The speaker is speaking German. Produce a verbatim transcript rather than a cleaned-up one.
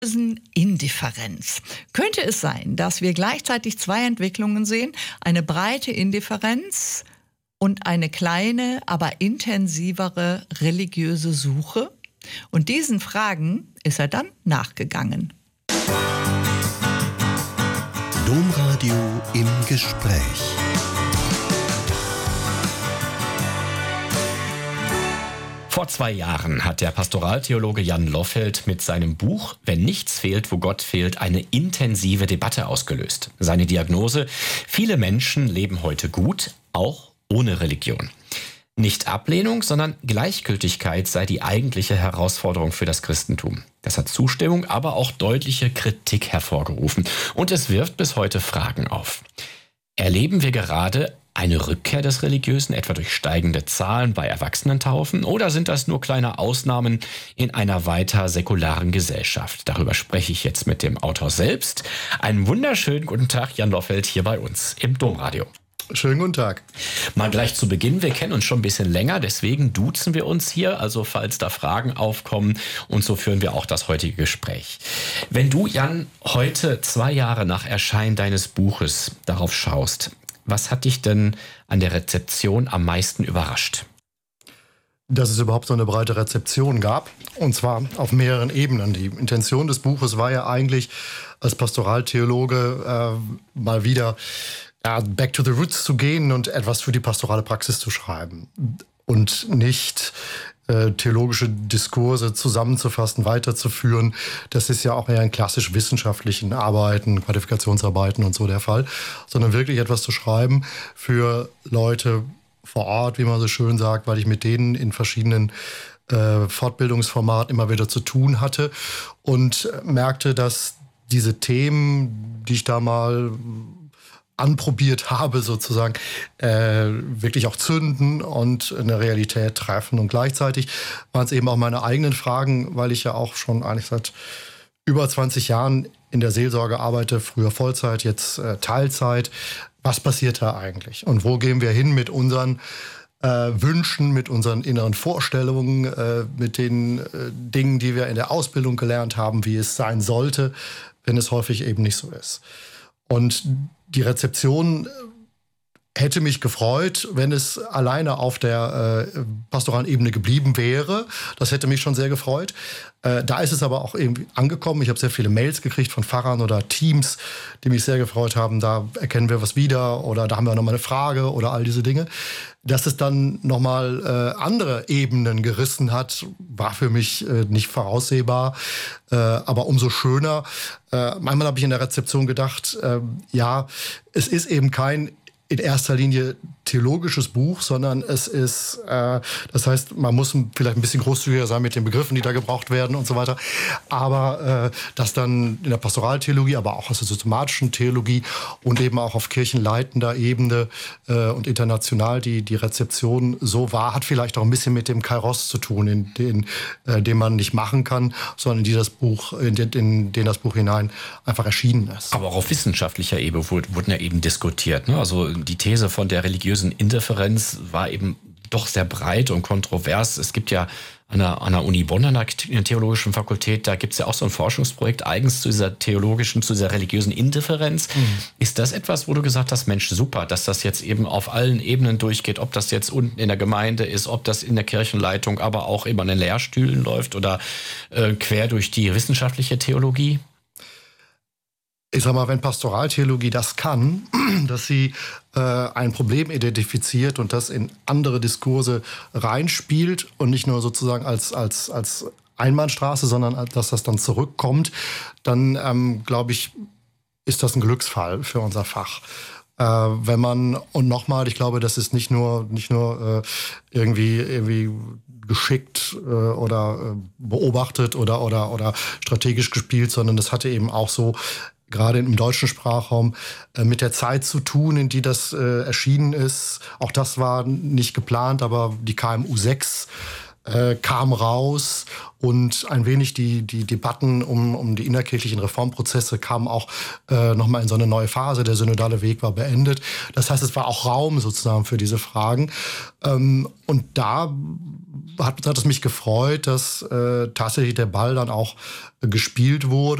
Indifferenz. Könnte es sein, dass wir gleichzeitig zwei Entwicklungen sehen? Eine breite Indifferenz und eine kleine, aber intensivere religiöse Suche? Und diesen Fragen ist er dann nachgegangen. Domradio im Gespräch. Vor zwei Jahren hat der Pastoraltheologe Jan Loffelt mit seinem Buch »Wenn nichts fehlt, wo Gott fehlt« eine intensive Debatte ausgelöst. Seine Diagnose: Viele Menschen leben heute gut, auch ohne Religion. Nicht Ablehnung, sondern Gleichgültigkeit sei die eigentliche Herausforderung für das Christentum. Das hat Zustimmung, aber auch deutliche Kritik hervorgerufen. Und es wirft bis heute Fragen auf. Erleben wir gerade eine Rückkehr des Religiösen, etwa durch steigende Zahlen bei Erwachsenentaufen? Oder sind das nur kleine Ausnahmen in einer weiter säkularen Gesellschaft? Darüber spreche ich jetzt mit dem Autor selbst. Einen wunderschönen guten Tag, Jan Loffelt, hier bei uns im Domradio. Schönen guten Tag. Mal gleich zu Beginn, wir kennen uns schon ein bisschen länger, deswegen duzen wir uns hier, also falls da Fragen aufkommen, und so führen wir auch das heutige Gespräch. Wenn du, Jan, heute zwei Jahre nach Erscheinen deines Buches darauf schaust, was hat dich denn an der Rezeption am meisten überrascht? Dass es überhaupt so eine breite Rezeption gab, und zwar auf mehreren Ebenen. Die Intention des Buches war ja eigentlich, als Pastoraltheologe äh, mal wieder ja, back to the roots zu gehen und etwas für die pastorale Praxis zu schreiben. Und nicht äh, theologische Diskurse zusammenzufassen, weiterzuführen. Das ist ja auch eher in klassisch wissenschaftlichen Arbeiten, Qualifikationsarbeiten und so der Fall. Sondern wirklich etwas zu schreiben für Leute vor Ort, wie man so schön sagt, weil ich mit denen in verschiedenen äh, Fortbildungsformaten immer wieder zu tun hatte und merkte, dass diese Themen, die ich da mal anprobiert habe, sozusagen, äh, wirklich auch zünden und eine Realität treffen. Und gleichzeitig waren es eben auch meine eigenen Fragen, weil ich ja auch schon eigentlich seit über zwanzig Jahren in der Seelsorge arbeite, früher Vollzeit, jetzt äh, Teilzeit. Was passiert da eigentlich? Und wo gehen wir hin mit unseren äh, Wünschen, mit unseren inneren Vorstellungen, äh, mit den äh, Dingen, die wir in der Ausbildung gelernt haben, wie es sein sollte, wenn es häufig eben nicht so ist. Und die Rezeption hätte mich gefreut, wenn es alleine auf der äh, pastoralen Ebene geblieben wäre. Das hätte mich schon sehr gefreut. Äh, da ist es aber auch irgendwie angekommen. Ich habe sehr viele Mails gekriegt von Pfarrern oder Teams, die mich sehr gefreut haben. Da erkennen wir was wieder oder da haben wir nochmal eine Frage oder all diese Dinge. Dass es dann nochmal äh, andere Ebenen gerissen hat, war für mich äh, nicht voraussehbar, äh, aber umso schöner. Äh, manchmal habe ich in der Rezeption gedacht, äh, ja, es ist eben kein in erster Linie theologisches Buch, sondern es ist, äh, das heißt, man muss vielleicht ein bisschen großzügiger sein mit den Begriffen, die da gebraucht werden und so weiter. Aber äh, dass dann in der Pastoraltheologie, aber auch aus der systematischen Theologie und eben auch auf kirchenleitender Ebene äh, und international die, die Rezeption so war, hat vielleicht auch ein bisschen mit dem Kairos zu tun, in den, äh, den man nicht machen kann, sondern in die das Buch, in den, in den das Buch hinein einfach erschienen ist. Aber auch auf wissenschaftlicher Ebene wurden ja eben diskutiert, ne? Also die These von der religiösen Indifferenz war eben doch sehr breit und kontrovers. Es gibt ja an der, an der Uni Bonn, an der Theologischen Fakultät, da gibt es ja auch so ein Forschungsprojekt eigens zu dieser theologischen, zu dieser religiösen Indifferenz. Mhm. Ist das etwas, wo du gesagt hast, Mensch, super, dass das jetzt eben auf allen Ebenen durchgeht, ob das jetzt unten in der Gemeinde ist, ob das in der Kirchenleitung, aber auch eben an den Lehrstühlen läuft oder äh, quer durch die wissenschaftliche Theologie? Ich sag mal, wenn Pastoraltheologie das kann, dass sie äh, ein Problem identifiziert und das in andere Diskurse reinspielt und nicht nur sozusagen als, als, als Einbahnstraße, sondern dass das dann zurückkommt, dann ähm, glaube ich, ist das ein Glücksfall für unser Fach. Äh, wenn man, und nochmal, ich glaube, das ist nicht nur, nicht nur äh, irgendwie, irgendwie geschickt äh, oder äh, beobachtet oder, oder, oder strategisch gespielt, sondern das hatte eben auch so gerade im deutschen Sprachraum, äh, mit der Zeit zu tun, in die das äh, erschienen ist. Auch das war nicht geplant, aber die K M U sechs äh, kam raus und ein wenig die, die Debatten um, um die innerkirchlichen Reformprozesse kamen auch äh, nochmal in so eine neue Phase. Der synodale Weg war beendet. Das heißt, es war auch Raum sozusagen für diese Fragen. Ähm, und da hat, hat es mich gefreut, dass äh, tatsächlich der Ball dann auch äh, gespielt wurde.